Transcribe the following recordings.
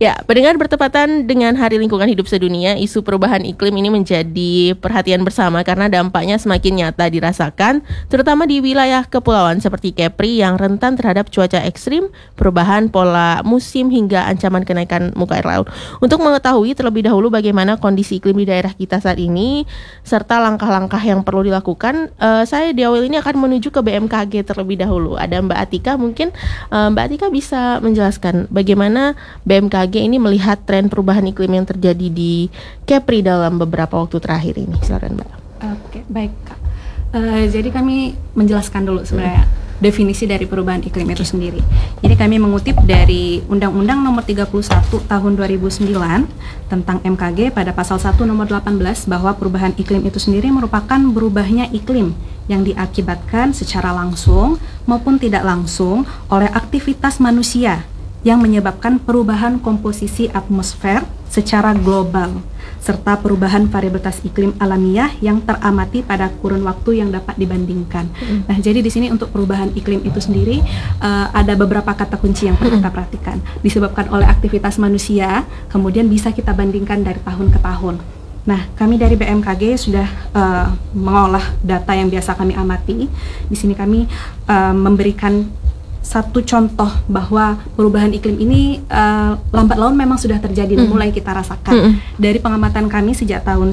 Ya, pendengar, bertepatan dengan Hari Lingkungan Hidup Sedunia, isu perubahan iklim ini menjadi perhatian bersama karena dampaknya semakin nyata dirasakan, terutama di wilayah kepulauan seperti Kepri yang rentan terhadap cuaca ekstrim, perubahan pola musim hingga ancaman kenaikan muka air laut. Untuk mengetahui terlebih dahulu bagaimana kondisi iklim di daerah kita saat ini, serta langkah-langkah yang perlu dilakukan, saya di awal ini akan menuju ke BMKG terlebih dahulu. Ada Mbak Atika, mungkin Mbak Atika bisa menjelaskan bagaimana BMKG ini melihat tren perubahan iklim yang terjadi di Kepri dalam beberapa waktu terakhir ini. Silakan Mbak. Oke, baik Kak. Jadi kami menjelaskan dulu sebenarnya definisi dari perubahan iklim itu sendiri. Jadi kami mengutip dari Undang-Undang Nomor 31 Tahun 2009 tentang MKG pada pasal 1 nomor 18 bahwa perubahan iklim itu sendiri merupakan berubahnya iklim yang diakibatkan secara langsung maupun tidak langsung oleh aktivitas manusia yang menyebabkan perubahan komposisi atmosfer secara global, serta perubahan variabilitas iklim alamiah yang teramati pada kurun waktu yang dapat dibandingkan. Nah, jadi di sini untuk perubahan iklim itu sendiri ada beberapa kata kunci yang perlu kita perhatikan. Disebabkan oleh aktivitas manusia, kemudian bisa kita bandingkan dari tahun ke tahun. Nah, kami dari BMKG sudah mengolah data yang biasa kami amati. Di sini kami memberikan satu contoh bahwa perubahan iklim ini lambat laun memang sudah terjadi dan mulai kita rasakan. Dari pengamatan kami sejak tahun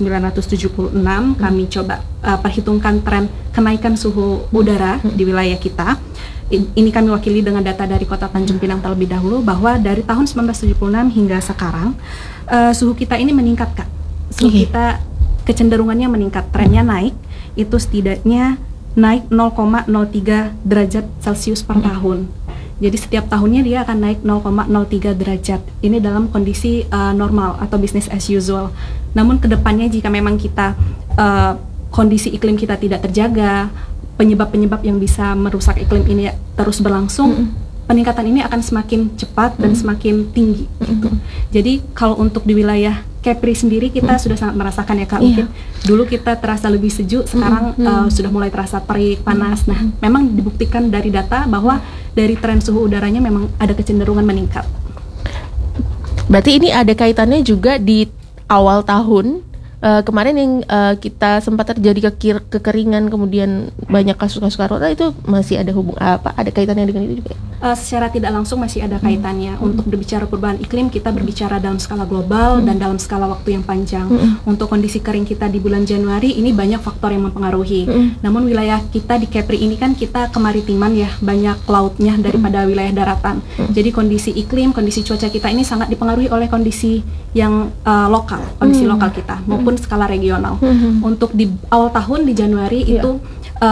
1976, kami coba perhitungkan tren kenaikan suhu udara di wilayah kita. Ini kami wakili dengan data dari Kota Tanjung Pinang terlebih dahulu, bahwa dari tahun 1976 hingga sekarang suhu kita ini meningkat, Kak. Suhu kita kecenderungannya meningkat, trennya naik, itu setidaknya naik 0,03 derajat Celcius per tahun. Jadi setiap tahunnya dia akan naik 0,03 derajat. Ini dalam kondisi normal atau business as usual. Namun kedepannya jika memang kita kondisi iklim kita tidak terjaga, penyebab-penyebab yang bisa merusak iklim ini terus berlangsung, peningkatan ini akan semakin cepat dan semakin tinggi. Gitu. Jadi kalau untuk di wilayah Kepri sendiri kita sudah sangat merasakan ya Kak, mungkin dulu kita terasa lebih sejuk, sekarang sudah mulai terasa terik, panas. Nah, memang dibuktikan dari data bahwa dari tren suhu udaranya memang ada kecenderungan meningkat. Berarti ini ada kaitannya juga di awal tahun kemarin yang kita sempat terjadi kekeringan, kemudian banyak kasus-kasus karhutla, itu masih ada ada kaitannya dengan itu juga? Secara tidak langsung masih ada kaitannya. Untuk berbicara perubahan iklim, kita berbicara dalam skala global dan dalam skala waktu yang panjang. Untuk kondisi kering kita di bulan Januari, ini banyak faktor yang mempengaruhi. Namun wilayah kita di Kepri ini kan kita kemaritiman ya, banyak lautnya daripada wilayah daratan. Jadi kondisi iklim, kondisi cuaca kita ini sangat dipengaruhi oleh kondisi yang lokal, kondisi lokal kita maupun skala regional. Untuk di awal tahun di Januari itu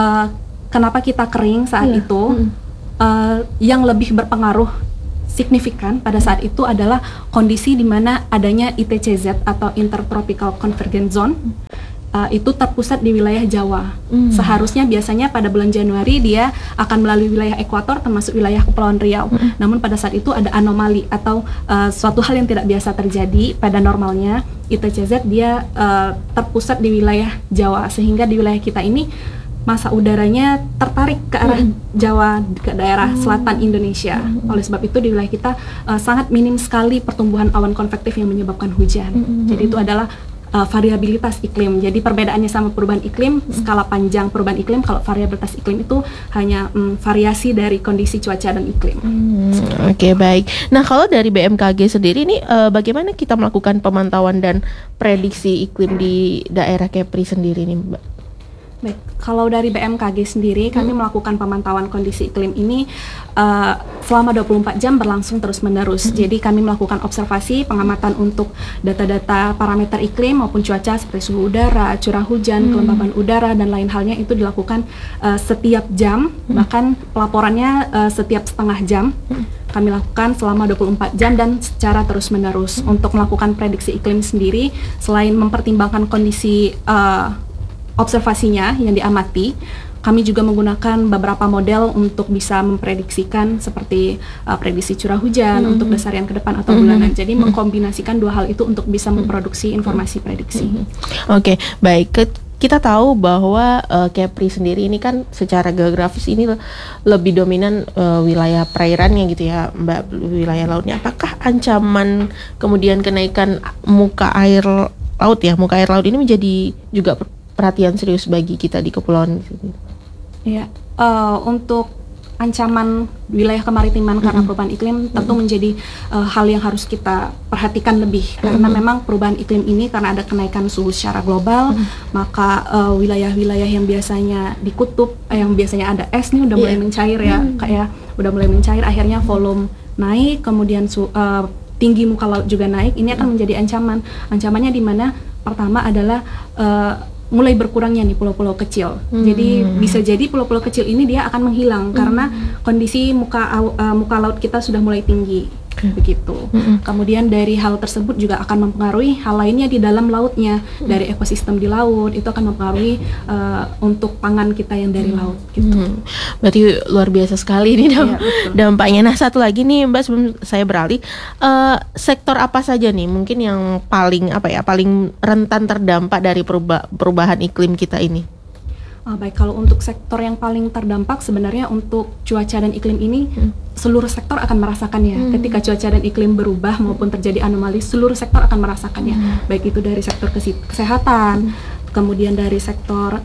kenapa kita kering saat itu? Yang lebih berpengaruh signifikan pada saat itu adalah kondisi di mana adanya ITCZ atau Intertropical Convergence Zone. Itu terpusat di wilayah Jawa. Seharusnya biasanya pada bulan Januari dia akan melalui wilayah ekuator termasuk wilayah Kepulauan Riau. Namun pada saat itu ada anomali atau suatu hal yang tidak biasa terjadi pada normalnya. ITCZ dia terpusat di wilayah Jawa, sehingga di wilayah kita ini masa udaranya tertarik ke arah Jawa, ke daerah selatan Indonesia. Oleh sebab itu di wilayah kita sangat minim sekali pertumbuhan awan konvektif yang menyebabkan hujan. Jadi itu adalah variabilitas iklim. Jadi perbedaannya sama perubahan iklim, skala panjang perubahan iklim. Kalau variabilitas iklim itu hanya variasi dari kondisi cuaca dan iklim. Oke, baik. Nah, kalau dari BMKG sendiri ini bagaimana kita melakukan pemantauan dan prediksi iklim di daerah Kepri sendiri nih, Mbak? Baik, kalau dari BMKG sendiri kami melakukan pemantauan kondisi iklim ini selama 24 jam berlangsung terus-menerus. Jadi kami melakukan observasi, pengamatan untuk data-data parameter iklim maupun cuaca seperti suhu udara, curah hujan, kelembaban udara dan lain halnya itu dilakukan setiap jam, bahkan pelaporannya setiap setengah jam. Kami lakukan selama 24 jam dan secara terus-menerus. Untuk melakukan prediksi iklim sendiri, selain mempertimbangkan kondisi observasinya yang diamati, kami juga menggunakan beberapa model untuk bisa memprediksikan seperti prediksi curah hujan untuk dasarian ke depan atau bulanan. Jadi mengkombinasikan dua hal itu untuk bisa memproduksi informasi prediksi. Oke, baik. kita tahu bahwa Kepri sendiri ini kan secara geografis ini lebih dominan wilayah perairannya gitu ya Mbak, wilayah lautnya. Apakah ancaman kemudian kenaikan muka air laut ini menjadi juga perhatian serius bagi kita di kepulauan gitu? Ya, untuk ancaman wilayah kemaritiman karena perubahan iklim tentu menjadi hal yang harus kita perhatikan lebih, karena memang perubahan iklim ini karena ada kenaikan suhu secara global, maka wilayah-wilayah yang biasanya di kutub, yang biasanya ada es nih udah mulai mencair ya, kayak udah mulai mencair, akhirnya volume naik, kemudian tinggi muka laut juga naik. Ini akan menjadi ancaman. Ancamannya di mana pertama adalah mulai berkurangnya nih pulau-pulau kecil. Jadi bisa jadi pulau-pulau kecil ini dia akan menghilang karena kondisi muka laut kita sudah mulai tinggi. Begitu. Kemudian dari hal tersebut juga akan mempengaruhi hal lainnya di dalam lautnya, dari ekosistem di laut itu akan mempengaruhi untuk pangan kita yang dari laut gitu. Berarti luar biasa sekali nih dampaknya. Nah, satu lagi nih Mbak sebelum saya beralih, sektor apa saja nih mungkin yang paling paling rentan terdampak dari perubahan iklim kita ini? Baik, kalau untuk sektor yang paling terdampak sebenarnya untuk cuaca dan iklim ini seluruh sektor akan merasakannya. Ketika cuaca dan iklim berubah maupun terjadi anomali, seluruh sektor akan merasakannya. Baik itu dari sektor kesehatan, kemudian dari sektor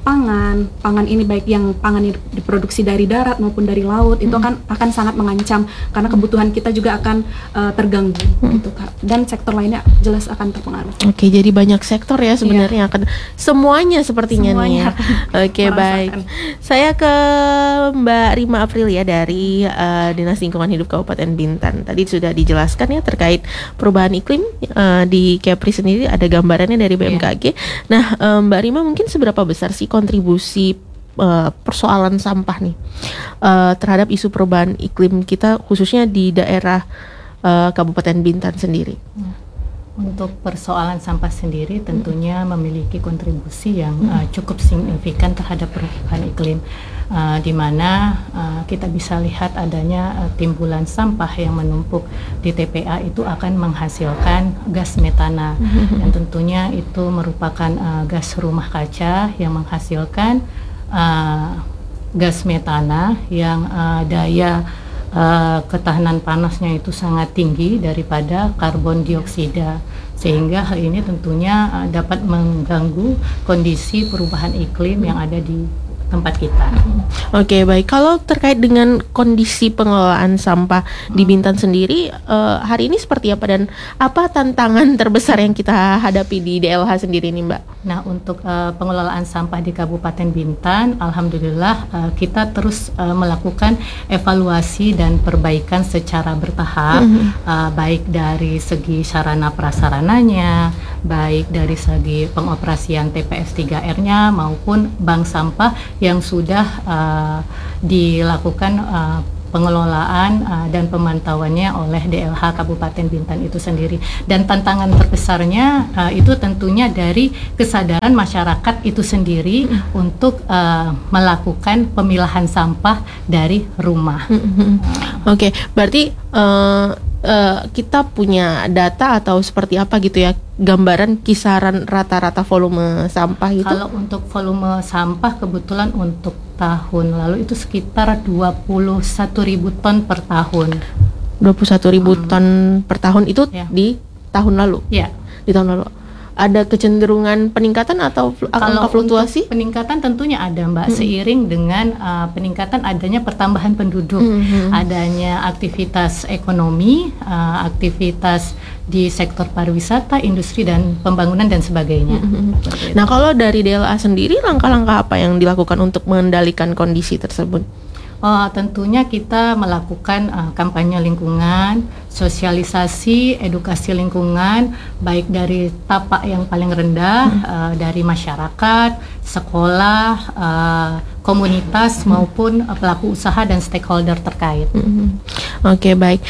pangan ini baik yang pangan yang diproduksi dari darat maupun dari laut itu akan sangat mengancam karena kebutuhan kita juga akan terganggu gitu Kak. Dan sektor lainnya jelas akan terpengaruh. Oke, jadi banyak sektor ya sebenarnya akan semuanya sepertinya nih ya. Oke, baik. Saya ke Mbak Rima Aprilia dari Dinas Lingkungan Hidup Kabupaten Bintan. Tadi sudah dijelaskan ya terkait perubahan iklim di Kepri sendiri, ada gambarannya dari BMKG. Nah, Mbak Rima, mungkin seberapa besar sih kontribusi persoalan sampah nih terhadap isu perubahan iklim kita khususnya di daerah Kabupaten Bintan sendiri? Untuk persoalan sampah sendiri tentunya memiliki kontribusi yang cukup signifikan terhadap perubahan iklim, di mana kita bisa lihat adanya timbulan sampah yang menumpuk di TPA itu akan menghasilkan gas metana, yang tentunya itu merupakan gas rumah kaca yang menghasilkan gas metana yang daya ketahanan panasnya itu sangat tinggi daripada karbon dioksida, sehingga hal ini tentunya dapat mengganggu kondisi perubahan iklim yang ada di tempat kita. Oke, baik. Kalau terkait dengan kondisi pengelolaan sampah di Bintan sendiri, hari ini seperti apa dan apa tantangan terbesar yang kita hadapi di DLH sendiri nih Mbak? Nah, untuk pengelolaan sampah di Kabupaten Bintan, alhamdulillah kita terus melakukan evaluasi dan perbaikan secara bertahap, baik dari segi sarana prasarananya, baik dari segi pengoperasian TPS 3R-nya maupun bank sampah yang sudah dilakukan pengelolaan dan pemantauannya oleh DLH Kabupaten Bintan itu sendiri. Dan tantangan terbesarnya itu tentunya dari kesadaran masyarakat itu sendiri untuk melakukan pemilahan sampah dari rumah. Oke, berarti kita punya data atau seperti apa gitu ya, gambaran kisaran rata-rata volume sampah itu? Kalau untuk volume sampah kebetulan untuk tahun lalu itu sekitar 21.000 ton per tahun. 21.000 ton per tahun itu di tahun lalu? Ya. Di tahun lalu. Ada kecenderungan peningkatan atau angka fluktuasi? Peningkatan tentunya ada Mbak, seiring dengan peningkatan adanya pertambahan penduduk, adanya aktivitas ekonomi, aktivitas di sektor pariwisata, industri dan pembangunan dan sebagainya. Nah, kalau dari DLA sendiri langkah-langkah apa yang dilakukan untuk mengendalikan kondisi tersebut? Tentunya kita melakukan kampanye lingkungan, sosialisasi, edukasi lingkungan, baik dari tapak yang paling rendah, dari masyarakat, sekolah, komunitas maupun pelaku usaha dan stakeholder terkait. Oke, baik.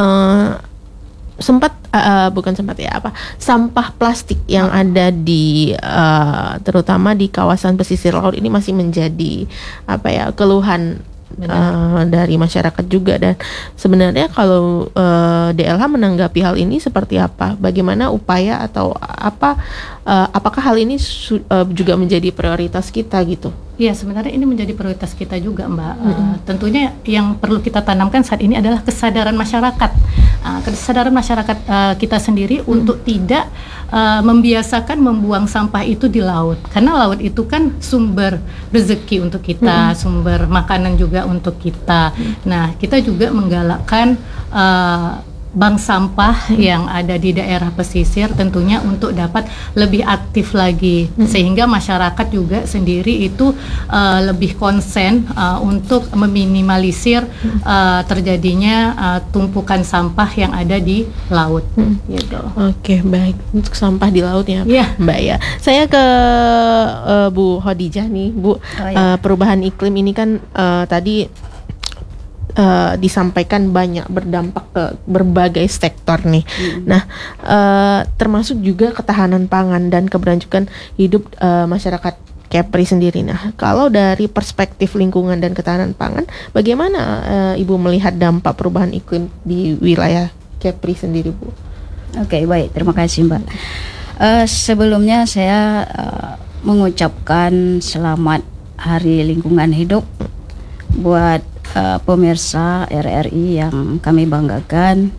Sampah plastik yang ada di terutama di kawasan pesisir laut ini masih menjadi keluhan dari masyarakat juga. Dan sebenarnya kalau DLH menanggapi hal ini seperti apa? Bagaimana upaya atau apakah hal ini juga menjadi prioritas kita gitu? Ya, sebenarnya ini menjadi prioritas kita juga, Mbak. Tentunya yang perlu kita tanamkan saat ini adalah kesadaran masyarakat. Kesadaran masyarakat kita sendiri untuk tidak membiasakan membuang sampah itu di laut. Karena laut itu kan sumber rezeki untuk kita, sumber makanan juga untuk kita. Nah, kita juga menggalakkan bank sampah yang ada di daerah pesisir tentunya untuk dapat lebih aktif lagi, sehingga masyarakat juga sendiri itu lebih konsen untuk meminimalisir terjadinya tumpukan sampah yang ada di laut. Gitu. Oke, baik, untuk sampah di laut ya, Mbak ya. Saya ke Bu Khadijah nih, Bu. Perubahan iklim ini kan tadi disampaikan banyak berdampak ke berbagai sektor nih. Nah, termasuk juga ketahanan pangan dan keberlanjutan hidup masyarakat Kepri sendiri. Nah, kalau dari perspektif lingkungan dan ketahanan pangan, bagaimana Ibu melihat dampak perubahan iklim di wilayah Kepri sendiri, Bu? Oke, baik, terima kasih, Mbak. Sebelumnya saya mengucapkan selamat Hari Lingkungan Hidup buat pemirsa RRI yang kami banggakan,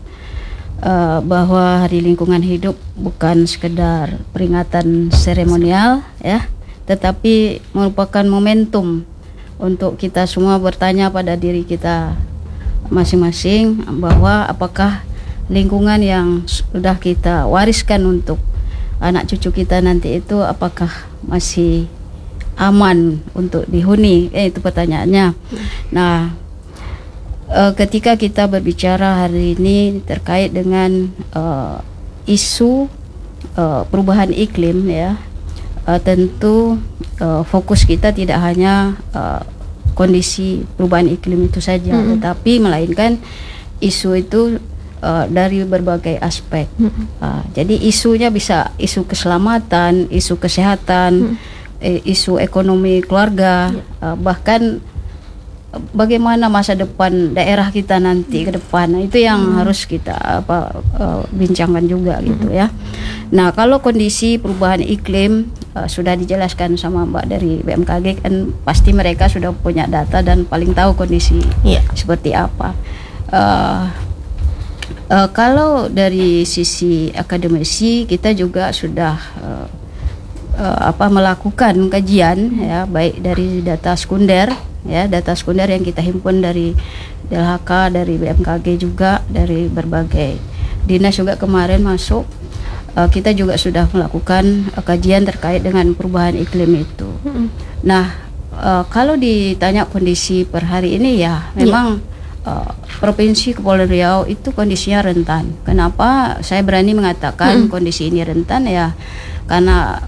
bahwa Hari Lingkungan Hidup bukan sekedar peringatan seremonial ya, tetapi merupakan momentum untuk kita semua bertanya pada diri kita masing-masing bahwa apakah lingkungan yang sudah kita wariskan untuk anak cucu kita nanti itu apakah masih aman untuk dihuni, itu pertanyaannya. Nah, ketika kita berbicara hari ini terkait dengan isu perubahan iklim ya, tentu fokus kita tidak hanya kondisi perubahan iklim itu saja, tetapi melainkan isu itu dari berbagai aspek. Jadi isunya bisa isu keselamatan, isu kesehatan, isu ekonomi keluarga, bahkan bagaimana masa depan daerah kita nanti ke depan. Nah, itu yang harus kita bincangkan juga gitu ya. Nah, kalau kondisi perubahan iklim sudah dijelaskan sama Mbak dari BMKG, kan pasti mereka sudah punya data dan paling tahu kondisi seperti apa. Kalau dari sisi akademisi kita juga sudah melakukan kajian ya, baik dari data sekunder ya, data sekunder yang kita himpun dari DLHK, dari BMKG juga, dari berbagai dinas juga kemarin masuk. Kita juga sudah melakukan kajian terkait dengan perubahan iklim itu. Nah, kalau ditanya kondisi per hari ini ya memang Provinsi Kepulauan Riau itu kondisinya rentan. Kenapa saya berani mengatakan kondisi ini rentan ya, karena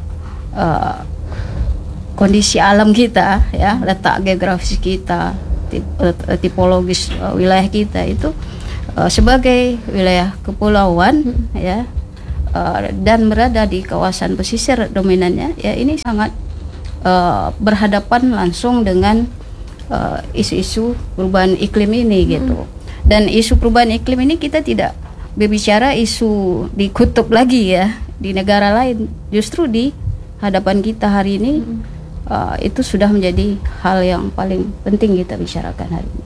kondisi alam kita ya, letak geografis kita, tipologis wilayah kita itu sebagai wilayah kepulauan ya, dan berada di kawasan pesisir dominannya ya, ini sangat berhadapan langsung dengan isu-isu perubahan iklim ini gitu. Dan isu perubahan iklim ini kita tidak berbicara isu di kutub lagi ya, di negara lain, justru di hadapan kita hari ini itu sudah menjadi hal yang paling penting kita bicarakan hari ini.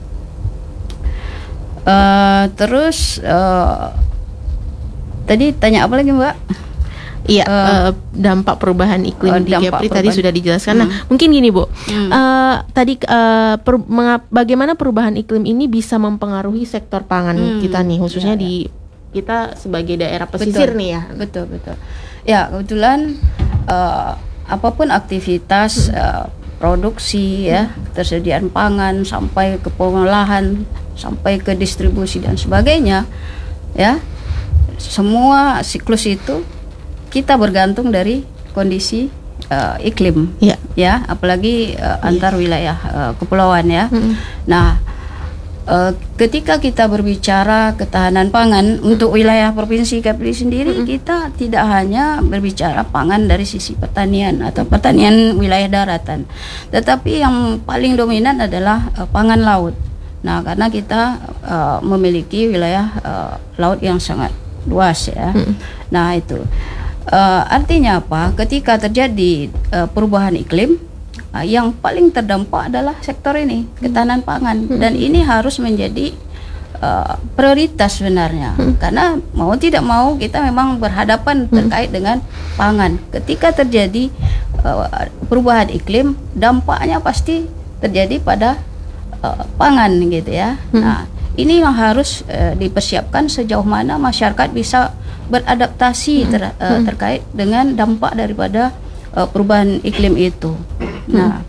Terus tadi tanya apa lagi, Mbak? Iya, dampak perubahan iklim di Kepri tadi sudah dijelaskan. Nah, mungkin gini, Bu. Tadi bagaimana perubahan iklim ini bisa mempengaruhi sektor pangan kita nih, khususnya di kita sebagai daerah pesisir nih ya. Betul. Ya, kebetulan apapun aktivitas produksi ya, ketersediaan pangan sampai ke pengolahan, sampai ke distribusi dan sebagainya ya, semua siklus itu kita bergantung dari kondisi iklim ya, apalagi antar wilayah kepulauan ya. Nah, ketika kita berbicara ketahanan pangan untuk wilayah Provinsi Kepri sendiri, kita tidak hanya berbicara pangan dari sisi pertanian atau pertanian wilayah daratan, tetapi yang paling dominan adalah pangan laut. Nah, karena kita memiliki wilayah laut yang sangat luas ya. Nah, itu artinya apa? Ketika terjadi perubahan iklim, yang paling terdampak adalah sektor ini, ketahanan pangan, dan ini harus menjadi prioritas sebenarnya, karena mau tidak mau kita memang berhadapan terkait dengan pangan. Ketika terjadi perubahan iklim, dampaknya pasti terjadi pada pangan gitu ya. Nah, ini yang harus dipersiapkan sejauh mana masyarakat bisa beradaptasi terkait dengan dampak daripada perubahan iklim itu. Nah,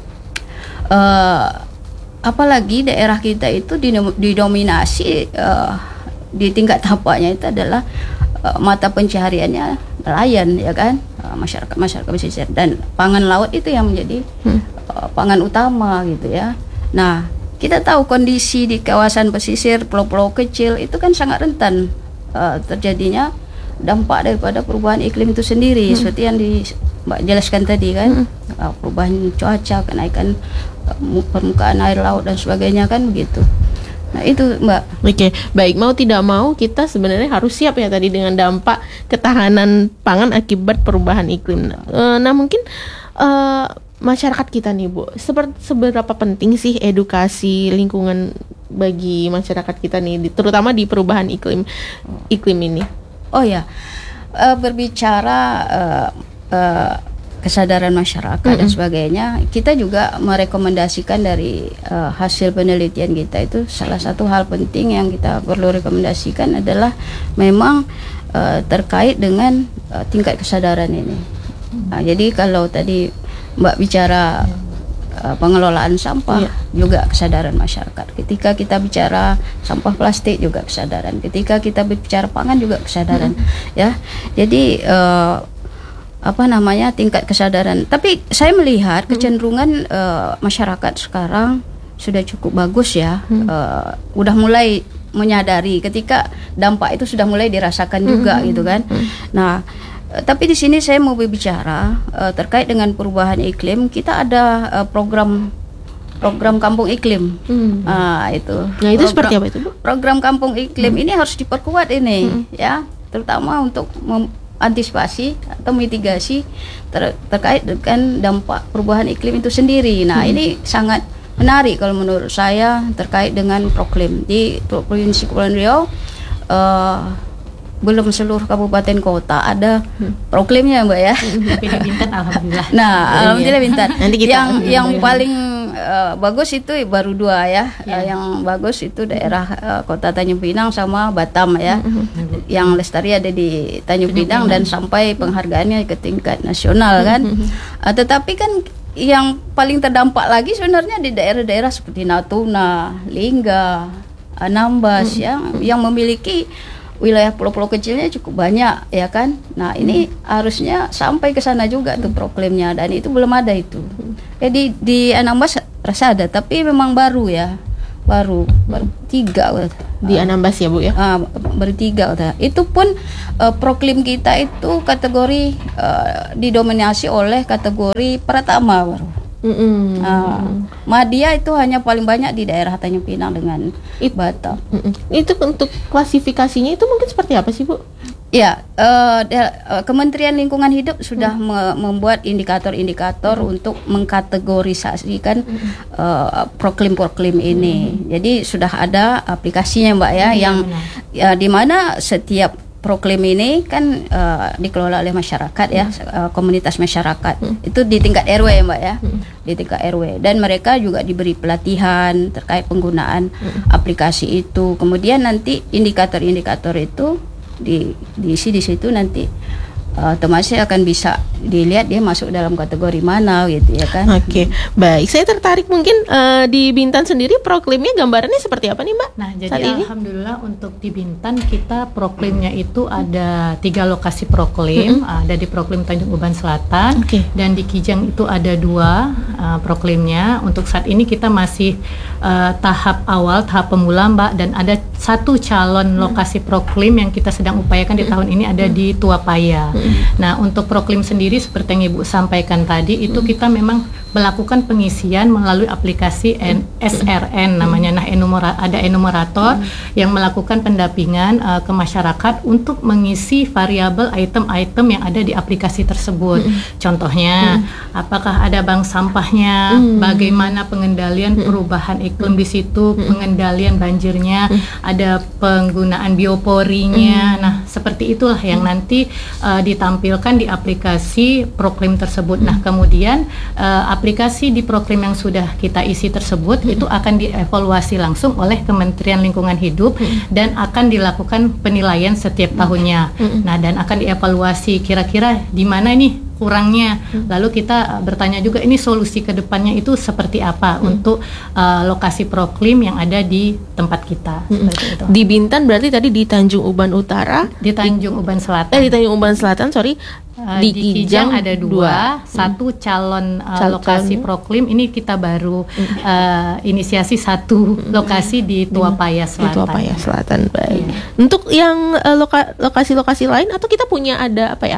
apalagi daerah kita itu didominasi di tingkat tampaknya itu adalah mata pencahariannya nelayan, ya kan, masyarakat pesisir, dan pangan laut itu yang menjadi pangan utama gitu ya. Nah, kita tahu kondisi di kawasan pesisir, pulau-pulau kecil itu kan sangat rentan terjadinya dampak daripada perubahan iklim itu sendiri, seperti yang Mbak jelaskan tadi kan, perubahan cuaca, kenaikan permukaan air laut dan sebagainya kan begitu. Nah, itu Mbak. Oke, baik, mau tidak mau kita sebenarnya harus siap ya tadi dengan dampak ketahanan pangan akibat perubahan iklim. Nah, mungkin masyarakat kita nih Bu, seberapa penting sih edukasi lingkungan bagi masyarakat kita nih, terutama di perubahan iklim ini? Oh ya, berbicara kesadaran masyarakat dan sebagainya, kita juga merekomendasikan dari hasil penelitian kita itu, salah satu hal penting yang kita perlu rekomendasikan adalah memang terkait dengan tingkat kesadaran ini. Nah, jadi kalau tadi Mbak bicara pengelolaan sampah, juga kesadaran masyarakat. Ketika kita bicara sampah plastik juga kesadaran. Ketika kita bicara pangan juga kesadaran, ya. Jadi tingkat kesadaran. Tapi saya melihat kecenderungan masyarakat sekarang sudah cukup bagus ya. Udah mulai menyadari ketika dampak itu sudah mulai dirasakan juga gitu kan. Nah, tapi di sini saya mau berbicara terkait dengan perubahan iklim. Kita ada program kampung iklim. Itu. Nah, itu seperti apa itu, Bu? Program kampung iklim ini harus diperkuat ini, ya, terutama untuk antisipasi atau mitigasi terkait dengan dampak perubahan iklim itu sendiri. Nah, ini sangat menarik kalau menurut saya terkait dengan proklim di Provinsi Kepulauan Riau. Belum seluruh kabupaten kota ada proklimnya Mbak ya. Tapi di Bintan alhamdulillah. Nah, alhamdulillah Bintan. Nanti kita yang paling bagus itu baru dua ya. Yang bagus itu daerah kota Tanjung Pinang sama Batam ya. Yang lestari ada di Tanjung Pinang dan sampai penghargaannya ke tingkat nasional kan. Tetapi kan yang paling terdampak lagi sebenarnya di daerah-daerah seperti Natuna, Lingga, Anambas yang memiliki wilayah pulau-pulau kecilnya cukup banyak ya kan. Nah, ini harusnya sampai ke sana juga tuh proklimnya, dan itu belum ada itu. Di Anambas rasa ada, tapi memang baru ya. Baru 3 di Anambas ya Bu ya. Baru 3 itu pun proklim kita itu kategori didominasi oleh kategori pratama baru. Madya itu hanya paling banyak di daerah Tanjung Pinang dengan Batam. Itu untuk klasifikasinya itu mungkin seperti apa sih Bu? Ya, Kementerian Lingkungan Hidup sudah membuat indikator-indikator untuk mengkategorisasikan proklim-proklim ini. Jadi sudah ada aplikasinya Mbak ya, yang di mana setiap proklim ini kan dikelola oleh masyarakat ya, komunitas masyarakat. Itu di tingkat RW Mbak ya, di tingkat RW. Dan mereka juga diberi pelatihan terkait penggunaan aplikasi itu. Kemudian nanti indikator-indikator itu diisi di situ nanti otomatis akan bisa dilihat dia masuk dalam kategori mana gitu ya kan. Oke, baik. Saya tertarik mungkin di Bintan sendiri proklimnya gambarannya seperti apa nih Mbak? Nah, saat jadi ini? alhamdulillah untuk di Bintan kita proklimnya itu ada 3 lokasi proklim, ada di Proklim Tanjung Uban Selatan, dan di Kijang itu ada 2 proklimnya. Untuk saat ini kita masih tahap awal, tahap pemula Mbak, dan ada 1 calon lokasi proklim yang kita sedang upayakan di tahun ini ada di Tuapaya. Nah, untuk proklim sendiri seperti yang Ibu sampaikan tadi itu kita memang melakukan pengisian melalui aplikasi SRN namanya. Nah, ada enumerator yang melakukan pendampingan ke masyarakat untuk mengisi variabel item-item yang ada di aplikasi tersebut. Contohnya, apakah ada bank sampahnya, bagaimana pengendalian perubahan iklim di situ, pengendalian banjirnya, ada penggunaan bioporinya. Nah, seperti itulah yang nanti ditampilkan di aplikasi proklim tersebut. Nah, kemudian aplikasi di proklim yang sudah kita isi tersebut itu akan dievaluasi langsung oleh Kementerian Lingkungan Hidup dan akan dilakukan penilaian setiap tahunnya. Nah, dan akan dievaluasi kira-kira di mana nih kurangnya. Lalu kita bertanya juga ini solusi ke depannya itu seperti apa untuk lokasi proklim yang ada di tempat kita. Itu. Di Bintan berarti tadi di Tanjung Uban Utara, di Tanjung Uban Selatan. di Tanjung Uban Selatan, sorry. Di Kijang ada 2, 1 calon lokasi proklim. Ini kita baru inisiasi 1 lokasi di Tuapaya Selatan. Di Tuapaya Selatan, baik. Untuk yang lokasi-lokasi lain atau kita punya ada apa ya?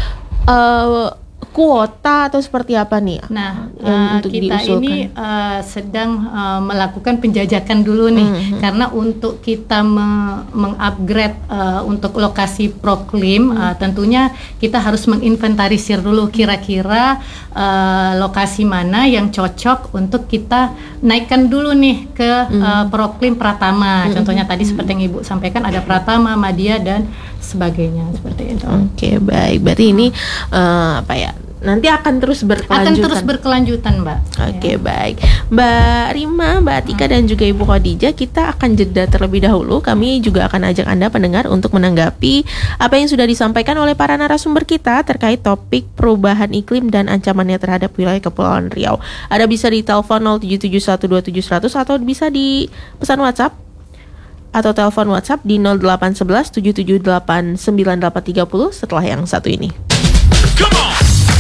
Kuota atau seperti apa nih? Nah, untuk kita diusulkan? ini sedang melakukan penjajakan dulu nih, karena untuk kita mengupgrade untuk lokasi proklim, tentunya kita harus menginventarisir dulu kira-kira lokasi mana yang cocok untuk kita naikkan dulu nih ke proklim Pratama. Contohnya tadi seperti yang Ibu sampaikan ada Pratama, Madya dan sebagainya seperti itu. Oke, baik. Berarti ini apa ya? Nanti akan terus berkelanjutan. Akan terus berkelanjutan, Mbak. Oke, baik. Mbak Rima, Mbak Atika dan juga Ibu Khadijah, kita akan jeda terlebih dahulu. Kami juga akan ajak Anda pendengar untuk menanggapi apa yang sudah disampaikan oleh para narasumber kita terkait topik perubahan iklim dan ancamannya terhadap wilayah Kepulauan Riau. Ada bisa di telepon 07712700 atau bisa di pesan WhatsApp atau telepon WhatsApp di 0811 778 9830 setelah yang satu ini. Come on!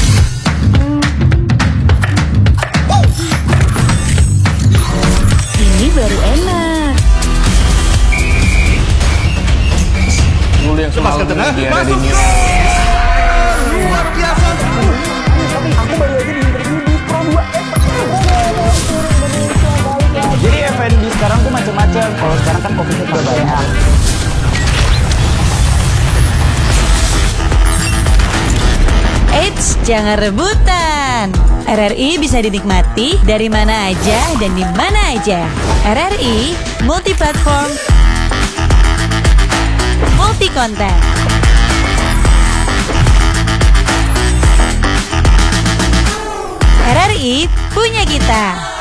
Ini baru enak. Dulu yang semalam dia ada di New luar biasa. Aku baru aja di interview di Pro 2. Jadi F&B sekarang tuh macam-macam. Kalau sekarang kan COVID-nya udah banyak. Eits, jangan rebutan. RRI bisa dinikmati dari mana aja dan di mana aja. RRI multi platform, multi konten. RRI punya kita.